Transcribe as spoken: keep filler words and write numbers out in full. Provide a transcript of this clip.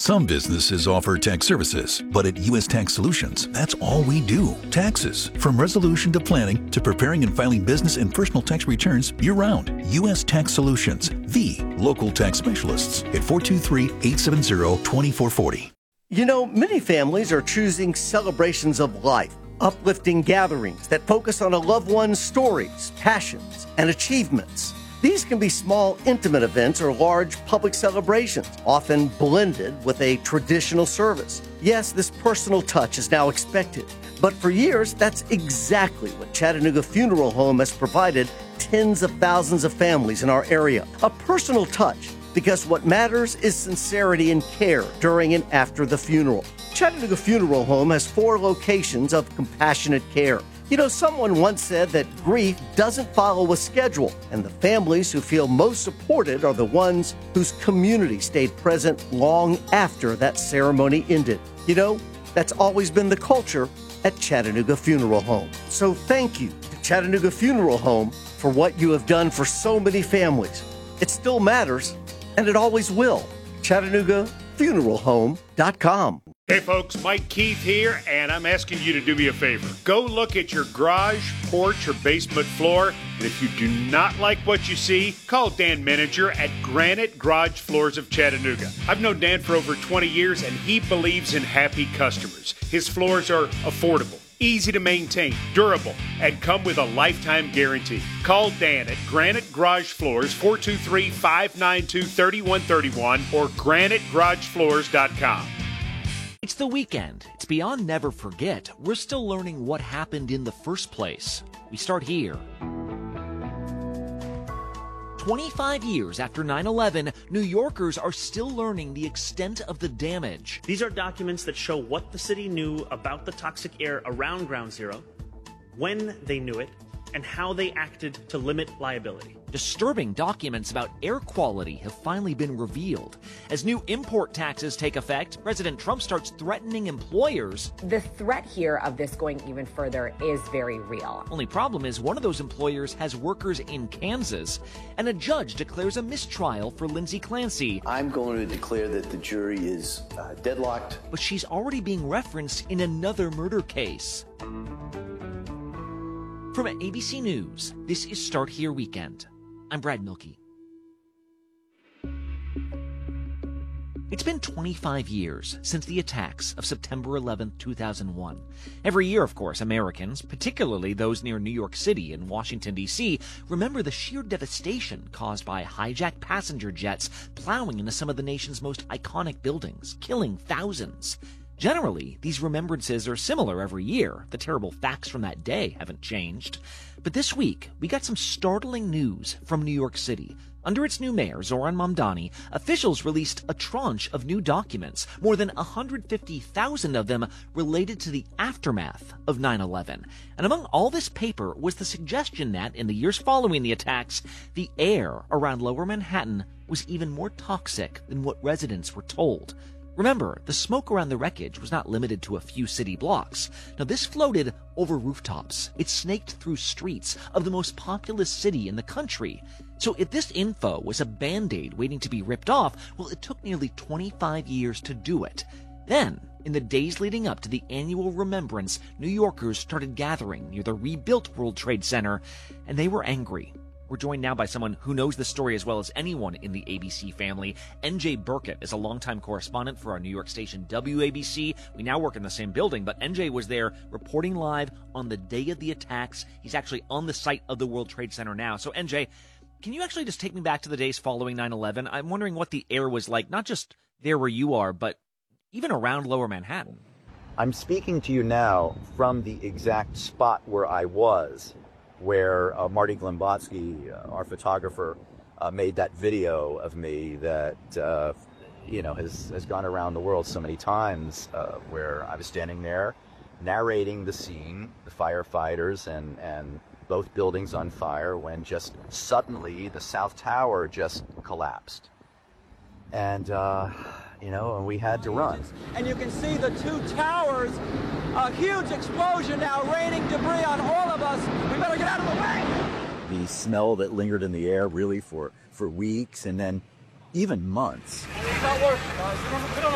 Some businesses offer tax services, but at U S Tax Solutions, that's all we do. Taxes. From resolution to planning to preparing and filing business and personal tax returns year-round. U S Tax Solutions, the local tax specialists at four two three, eight seven zero, two four four zero. You know, many families are choosing celebrations of life, uplifting gatherings that focus on a loved one's stories, passions, and achievements. These can be small, intimate events or large public celebrations, often blended with a traditional service. Yes, this personal touch is now expected, but for years, that's exactly what Chattanooga Funeral Home has provided tens of thousands of families in our area. A personal touch, because what matters is sincerity and care during and after the funeral. Chattanooga Funeral Home has four locations of compassionate care. You know, someone once said that grief doesn't follow a schedule, and the families who feel most supported are the ones whose community stayed present long after that ceremony ended. You know, that's always been the culture at Chattanooga Funeral Home. So thank you to Chattanooga Funeral Home for what you have done for so many families. It still matters, and it always will. Chattanooga Funeral Home dot com. Hey folks, Mike Keith here, and I'm asking you to do me a favor. Go look at your garage, porch, or basement floor, and if you do not like what you see, call Dan Menninger at Granite Garage Floors of Chattanooga. I've known Dan for over twenty years, and he believes in happy customers. His floors are affordable, easy to maintain, durable, and come with a lifetime guarantee. Call Dan at Granite Garage Floors, four two three, five nine two, three one three one or granite garage floors dot com. It's the weekend. It's beyond never forget. We're still learning what happened in the first place. We start here. twenty-five years after nine eleven, New Yorkers are still learning the extent of the damage. These are documents that show what the city knew about the toxic air around Ground Zero, when they knew it, and how they acted to limit liability. Disturbing documents about air quality have finally been revealed. As new import taxes take effect, President Trump starts threatening employers. The threat here of this going even further is very real. Only problem is one of those employers has workers in Kansas, and a judge declares a mistrial for Lindsay Clancy. I'm going to declare that the jury is uh, deadlocked. But she's already being referenced in another murder case. From A B C News, this is Start Here Weekend. I'm Brad Milkey. It's been twenty-five years since the attacks of September eleventh, two thousand one. Every year, of course, Americans, particularly those near New York City and Washington, D C, remember the sheer devastation caused by hijacked passenger jets plowing into some of the nation's most iconic buildings, killing thousands. Generally, these remembrances are similar every year. The terrible facts from that day haven't changed. But this week, we got some startling news from New York City. Under its new mayor, Zohran Mamdani, officials released a tranche of new documents, more than one hundred fifty thousand of them related to the aftermath of nine eleven. And among all this paper was the suggestion that, in the years following the attacks, the air around Lower Manhattan was even more toxic than what residents were told. Remember, the smoke around the wreckage was not limited to a few city blocks. Now, this floated over rooftops. It snaked through streets of the most populous city in the country. So if this info was a Band-Aid waiting to be ripped off, well, it took nearly twenty-five years to do it. Then, in the days leading up to the annual remembrance, New Yorkers started gathering near the rebuilt World Trade Center, and they were angry. We're joined now by someone who knows the story as well as anyone in the A B C family. N J Burkett is a longtime correspondent for our New York station W A B C. We now work in the same building, but N J was there reporting live on the day of the attacks. He's actually on the site of the World Trade Center now. So, N J, can you actually just take me back to the days following nine eleven? I'm wondering what the air was like, not just there where you are, but even around Lower Manhattan. I'm speaking to you now from the exact spot where I was, where uh, Marty Glembotsky, uh, our photographer, uh, made that video of me that, uh, you know, has, has gone around the world so many times, uh, where I was standing there narrating the scene, the firefighters and, and both buildings on fire, when just suddenly the South Tower just collapsed. And, uh, you know, and we had to run. And you can see the two towers, a huge explosion now, raining debris on all of us. We better get out of the way. The smell that lingered in the air really for, for weeks and then even months. It's not working, guys.